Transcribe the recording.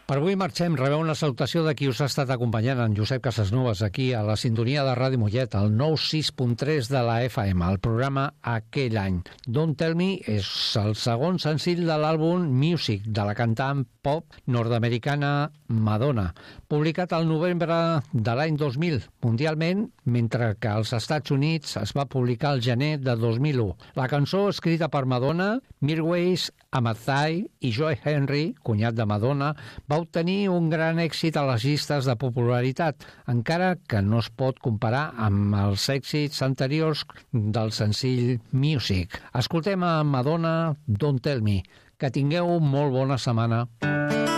Per avui marxem, rebeu una salutació de qui us ha estat acompanyant, en Josep Casasnovas, aquí a la sintonia de Ràdio Mollet, al 96.3 de la FM, el programa Aquell any. Don't Tell Me és el segon senzill de l'àlbum Music, de la cantant pop nord-americana Madonna, publicat al novembre de l'any 2000 mundialment, mentre que als Estats Units es va publicar al gener de 2001. La cançó, escrita per Madonna, Mirwais Amathai i Joe Henry, cunyat de Madonna, va obtenir un gran èxit a les llistes de popularitat, encara que no es pot comparar amb els èxits anteriors del senzill Music. Escoltem a Madonna, Don't Tell Me. Que tingueu molt bona setmana.